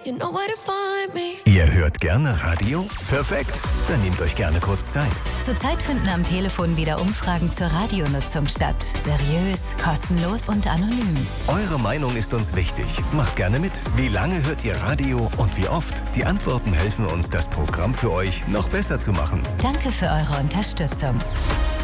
You know where to find me. Ihr hört gerne Radio? Perfekt. Dann nehmt euch gerne kurz Zeit. Zurzeit finden am Telefon wieder Umfragen zur Radionutzung statt. Seriös, kostenlos und anonym. Eure Meinung ist uns wichtig. Macht gerne mit. Wie lange hört ihr Radio und wie oft? Die Antworten helfen uns, das Programm für euch noch besser zu machen. Danke für eure Unterstützung.